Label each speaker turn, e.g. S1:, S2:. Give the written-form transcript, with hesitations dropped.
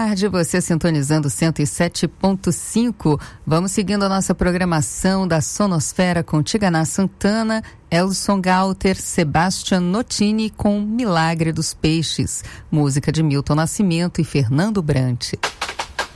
S1: tarde, você sintonizando 107.5. Vamos seguindo a nossa programação da Sonosfera com Tigana Santana, Elson Galter, Sebastian Notini com Milagre dos Peixes, música de Milton Nascimento e Fernando Brant.